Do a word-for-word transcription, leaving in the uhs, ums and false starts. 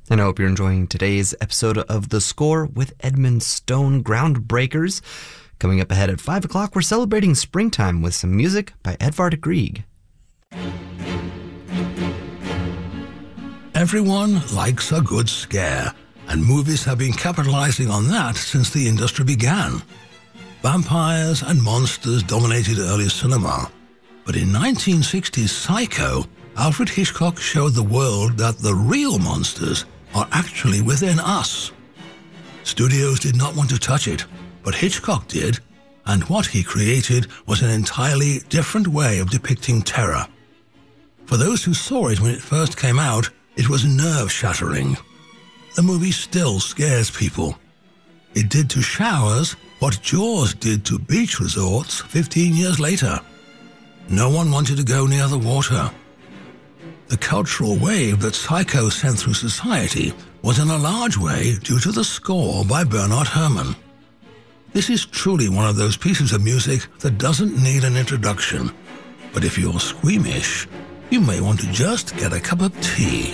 And I hope you're enjoying today's episode of The Score with Edmund Stone, Groundbreakers. Coming up ahead at five o'clock, we're celebrating springtime with some music by Edvard Grieg. Everyone likes a good scare, and movies have been capitalizing on that since the industry began. Vampires and monsters dominated early cinema, but in nineteen sixties Psycho, Alfred Hitchcock showed the world that the real monsters are actually within us. Studios did not want to touch it, but Hitchcock did, and what he created was an entirely different way of depicting terror. For those who saw it when it first came out, it was nerve-shattering. The movie still scares people. It did to showers what Jaws did to beach resorts fifteen years later. No one wanted to go near the water. The cultural wave that Psycho sent through society was in a large way due to the score by Bernard Herrmann. This is truly one of those pieces of music that doesn't need an introduction, but if you're squeamish, you may want to just get a cup of tea.